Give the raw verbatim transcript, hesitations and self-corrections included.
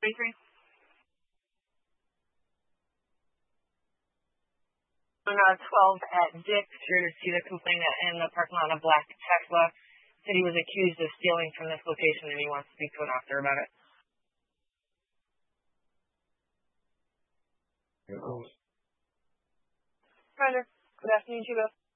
twenty-three. On uh, twelve at Dick's, here to see the complainant in the parking lot of black Tesla. Said he was accused of stealing from this location and he wants to speak to an officer about it. Roger. Good afternoon, Chief.